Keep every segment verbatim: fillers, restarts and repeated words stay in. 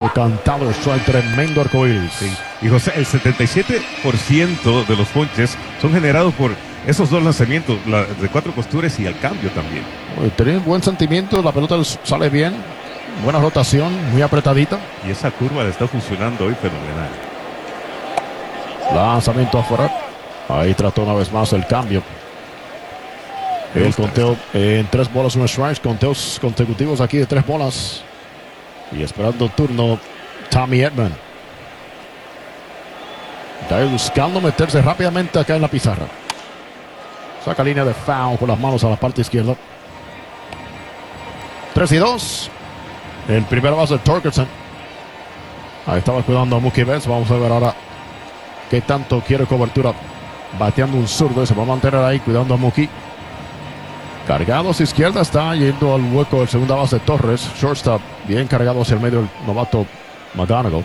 cantado el strike, tremendo arcoíris. Sí. Y José, el setenta y siete por ciento de los ponches son generados por esos dos lanzamientos, la de cuatro costuras y al cambio también. Tienen buen sentimiento, la pelota sale bien, buena rotación, muy apretadita. Y esa curva le está funcionando hoy fenomenal. Lanzamiento afuera. Ahí trató una vez más el cambio. El conteo en tres bolas, un strike, conteos consecutivos aquí de tres bolas. Y esperando el turno, Tommy Edman. Está buscando meterse rápidamente acá en la pizarra. Saca línea de foul con las manos a la parte izquierda. tres y dos. En primera base, Torkelson. Ahí estaba cuidando a Mookie Betts. Vamos a ver ahora qué tanto quiere cobertura. Bateando un zurdo y se va a mantener ahí cuidando a Mookie. Cargado hacia izquierda, está yendo al hueco del segunda base Torres. Shortstop bien cargado hacia el medio el novato McGonigal.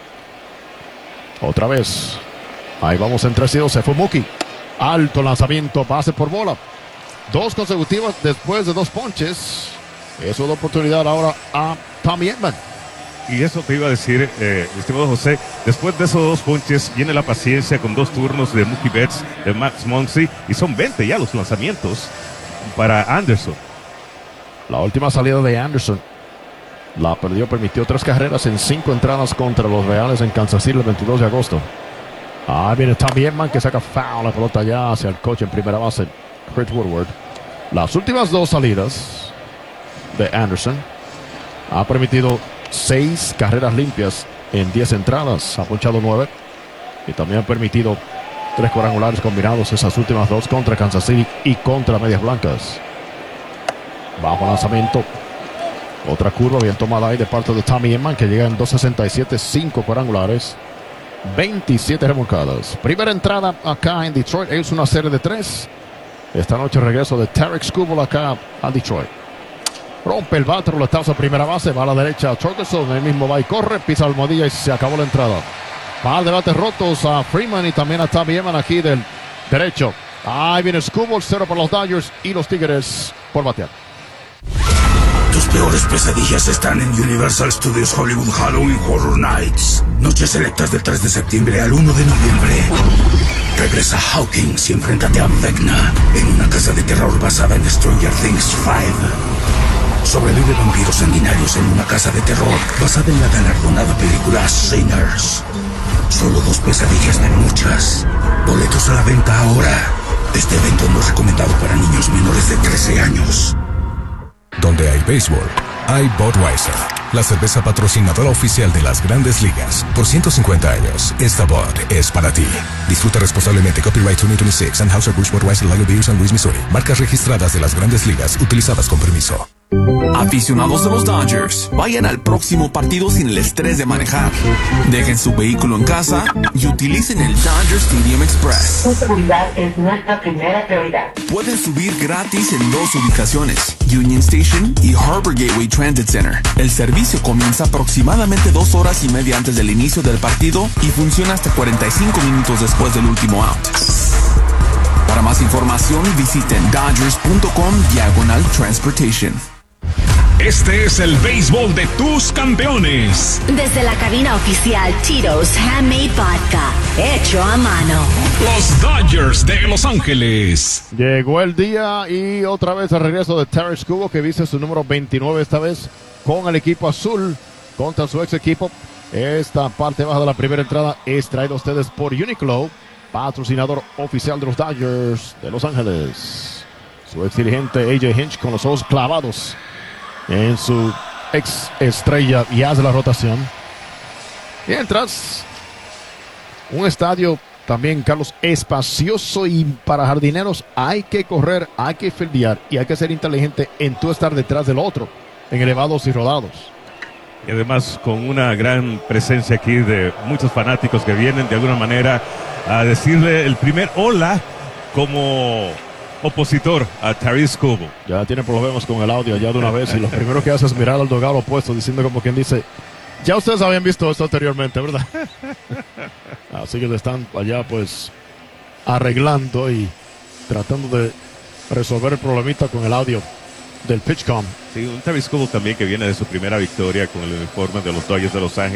Otra vez. Ahí vamos en tres y dos. Se fue Mookie. Alto lanzamiento, base por bola. Dos consecutivas después de dos ponches. Eso da oportunidad ahora a Tommy Edman. Y eso te iba a decir, eh, estimado José, después de esos dos ponches viene la paciencia con dos turnos de Mookie Betts, de Max Muncy, y son veinte ya los lanzamientos para Anderson. La última salida de Anderson la perdió, permitió tres carreras en cinco entradas contra los Reales en Kansas City el veintidós de agosto. Ahí viene Tommy Edman que saca foul, la pelota ya hacia el coche en primera base, Chris Woodward. Las últimas dos salidas de Anderson ha permitido seis carreras limpias en diez entradas, ha ponchado nueve y también ha permitido tres cuadrangulares combinados esas últimas dos contra Kansas City y contra Medias Blancas. Bajo lanzamiento, otra curva bien tomada ahí de parte de Tommy Edman que llega en dos sesenta y siete, cinco cuadrangulares, veintisiete remolcadas. Primera entrada acá en Detroit, es una serie de tres. Esta noche regreso de Tarik Skubal acá a Detroit. Rompe el bate, roletazo a primera base, va a la derecha a Torkelson, él mismo va y corre, pisa la almohadilla y se acabó la entrada. Va al debate rotos a Freeman y también a Tommy Edman aquí del derecho. Ahí viene Skubal, cero para los Dodgers y los Tigres por batear. Tus peores pesadillas están en Universal Studios Hollywood Halloween Horror Nights. Noches selectas del tres de septiembre al uno de noviembre. Regresa Hawkins y enfréntate a Vecna en una casa de terror basada en Stranger Things cinco. Sobrevive vampiros sanguinarios en una casa de terror basada en la galardonada película Sinners. Solo dos pesadillas de muchas. Boletos a la venta ahora. Este evento no es recomendado para niños menores de trece años. Donde hay béisbol, hay Budweiser, la cerveza patrocinadora oficial de las Grandes Ligas. Por ciento cincuenta años, esta Bud es para ti. Disfruta responsablemente. Copyright dos mil veintiséis. Anheuser-Busch Budweiser Lager Beer, San Luis, Missouri. Marcas registradas de las Grandes Ligas, utilizadas con permiso. Aficionados de los Dodgers, vayan al próximo partido sin el estrés de manejar. Dejen su vehículo en casa y utilicen el Dodger Stadium Express. Su seguridad es nuestra primera prioridad. Pueden subir gratis en dos ubicaciones, Union Station y Harbor Gateway Transit Center. El servicio comienza aproximadamente dos horas y media antes del inicio del partido y funciona hasta cuarenta y cinco minutos después del último out. Para más información, visiten dodgers.com diagonal transportation. Este es el béisbol de tus campeones. Desde la cabina oficial Tito's Handmade Vodka, hecho a mano. Los Dodgers de Los Ángeles. Llegó el día y otra vez el regreso de Tarik Skubal, que viste su número veintinueve esta vez con el equipo azul contra su ex equipo. Esta parte baja de la primera entrada es traída a ustedes por Uniqlo, patrocinador oficial de los Dodgers de Los Ángeles. Su ex dirigente A J Hinch con los ojos clavados en su ex estrella y hace la rotación. Mientras, un estadio también, Carlos, espacioso, y para jardineros hay que correr, hay que fildear y hay que ser inteligente en tú estar detrás del otro, en elevados y rodados. Y además con una gran presencia aquí de muchos fanáticos que vienen de alguna manera a decirle el primer hola como opositor a Tarik Skubal. Ya tiene problemas con el audio ya de una vez y lo primero que hace es mirar al dogado opuesto diciendo como quien dice, ya ustedes habían visto esto anteriormente, ¿verdad? Así que le están allá pues arreglando y tratando de resolver el problemita con el audio del PitchCom. Sí, un Tarik Skubal también que viene de su primera victoria con el uniforme de los Dodgers de Los Ángeles.